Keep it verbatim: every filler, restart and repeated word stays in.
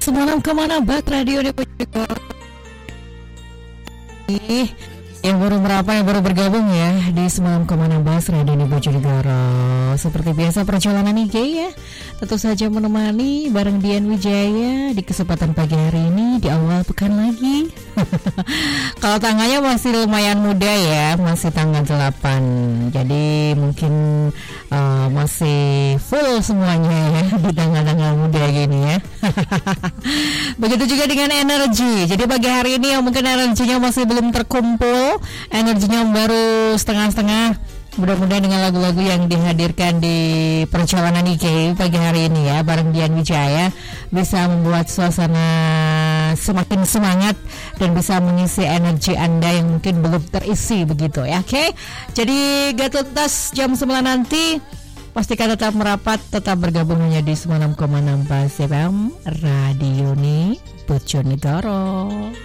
Semalam kemana bat radio di Bojonegoro. Ih, yang baru berapa yang baru bergabung ya di Semalam Kemana Bas Radio di Bojonegoro. Seperti biasa perjalanan I G ya, tentu saja menemani bareng Dian Wijaya di kesempatan pagi hari ini di awal pekan lagi. Kalau tanggalnya masih lumayan muda ya, masih tanggal delapan. Jadi mungkin uh, masih full semuanya ya di tanggal-tanggal muda gini ya. Begitu juga dengan energi. Jadi pagi hari ini yang mungkin energinya masih belum terkumpul, energinya baru setengah-setengah. Mudah-mudahan dengan lagu-lagu yang dihadirkan di perjalanan I G pagi hari ini ya bareng Dian Wijaya bisa membuat suasana semakin semangat dan bisa mengisi energi Anda yang mungkin belum terisi begitu ya. Oke, okay? Jadi gak tuntas jam sembilan nanti pastikan tetap merapat, tetap bergabung hanya di sembilan enam koma enam F M Radio Bojonegoro.